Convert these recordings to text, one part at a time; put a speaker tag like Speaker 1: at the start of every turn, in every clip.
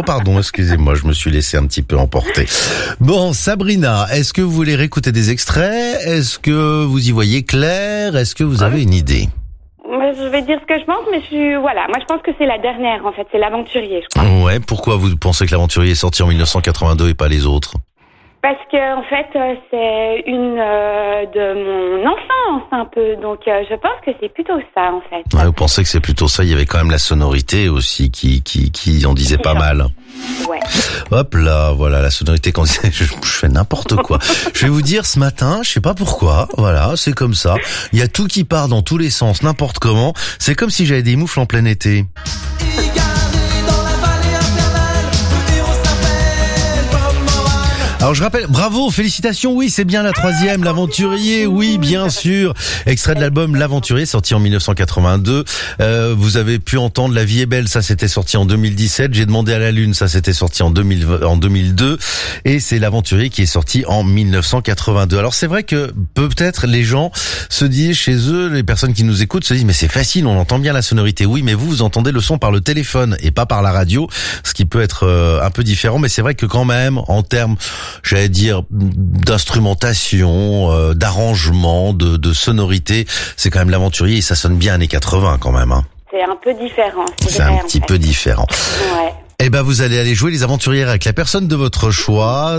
Speaker 1: pardon, excusez-moi, je me suis laissé un petit peu emporter. Bon, Sabrina, est-ce que vous voulez réécouter des extraits? Est-ce que vous y voyez clair? Est-ce que vous avez une idée?
Speaker 2: Je vais dire ce que je pense, mais moi je pense que c'est la dernière en fait, c'est l'aventurier, je crois.
Speaker 1: Ouais, pourquoi vous pensez que l'aventurier est sorti en 1982 et pas les autres?
Speaker 2: Parce que en fait, c'est une de mon enfance un peu, donc je pense que c'est plutôt ça en fait.
Speaker 1: Ouais, vous pensez que c'est plutôt ça? Il y avait quand même la sonorité aussi qui en disait pas mal.
Speaker 2: Ouais.
Speaker 1: Hop là, voilà la sonorité quand je fais n'importe quoi. Je vais vous dire ce matin, je sais pas pourquoi, voilà, c'est comme ça. Il y a tout qui part dans tous les sens, n'importe comment. C'est comme si j'avais des moufles en plein été. Alors je rappelle, bravo, félicitations, oui c'est bien la troisième, l'aventurier, oui bien sûr. Extrait de l'album L'Aventurier, sorti en 1982. Vous avez pu entendre La Vie est belle, ça c'était sorti en 2017. J'ai demandé à la lune, ça c'était sorti en 2002. Et c'est L'Aventurier qui est sorti en 1982. Alors c'est vrai que peut-être les gens se disent chez eux, les personnes qui nous écoutent se disent mais c'est facile, on entend bien la sonorité. Oui mais vous entendez le son par le téléphone et pas par la radio, ce qui peut être un peu différent. Mais c'est vrai que quand même en termes, j'allais dire, d'instrumentation, d'arrangement, de sonorité, c'est quand même L'Aventurier et ça sonne bien années 80 quand même. Hein.
Speaker 2: C'est un peu différent.
Speaker 1: C'est un petit peu différent.
Speaker 2: Ouais.
Speaker 1: Eh ben, vous allez aller jouer les aventurières avec la personne de votre choix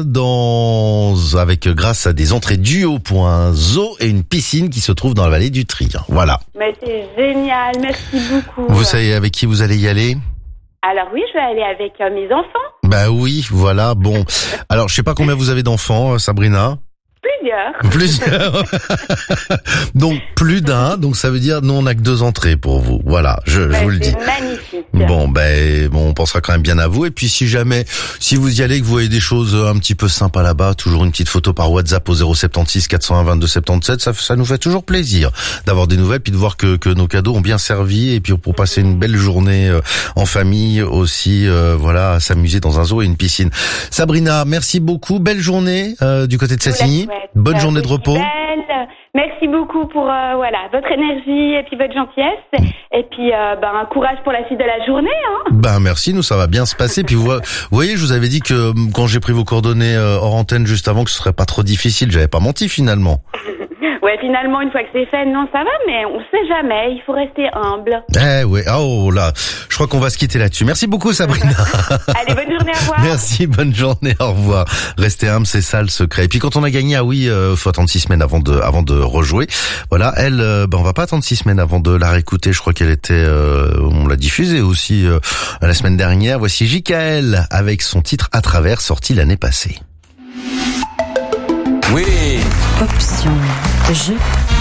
Speaker 1: grâce à des entrées duo.zo et une piscine qui se trouve dans la vallée du Trien. Voilà.
Speaker 2: Mais c'est génial, merci beaucoup.
Speaker 1: Vous savez avec qui vous allez y aller?
Speaker 2: Alors oui, je vais aller avec mes enfants.
Speaker 1: Bah oui, voilà, bon. Alors, je sais pas combien vous avez d'enfants, Sabrina? Plusieurs. Donc, plus d'un. Donc, ça veut dire, nous, on n'a que 2 entrées pour vous. Voilà, je vous le dis.
Speaker 2: Magnifique.
Speaker 1: Bon, on pensera quand même bien à vous. Et puis, si vous y allez, que vous voyez des choses un petit peu sympas là-bas, toujours une petite photo par WhatsApp au 076 420 22 77, ça nous fait toujours plaisir d'avoir des nouvelles, puis de voir que nos cadeaux ont bien servi, et puis pour passer une belle journée en famille aussi, voilà, s'amuser dans un zoo et une piscine. Sabrina, merci beaucoup. Belle journée du côté de Sassigny. Bonne journée de repos.
Speaker 2: Merci beaucoup pour votre énergie et puis votre gentillesse. Et puis un courage pour la suite de la journée. Hein.
Speaker 1: Merci, nous ça va bien se passer. Puis vous voyez, je vous avais dit que quand j'ai pris vos coordonnées hors antenne juste avant, que ce serait pas trop difficile. J'avais pas menti finalement.
Speaker 2: Ouais, finalement, une fois que c'est fait, non, ça va, mais on sait jamais, il faut rester humble.
Speaker 1: Oh là, je crois qu'on va se quitter là-dessus. Merci beaucoup, Sabrina.
Speaker 2: Allez, bonne journée, au revoir.
Speaker 1: Merci, bonne journée, au revoir. Rester humble, c'est ça le secret. Et puis quand on a gagné, faut attendre 6 semaines avant de rejouer. Voilà, elle, on va pas attendre 6 semaines avant de la réécouter. Je crois qu'elle était, on l'a diffusée aussi la semaine dernière. Voici J.K.L. avec son titre À travers, sorti l'année passée.
Speaker 3: Oui.
Speaker 4: Option jeu.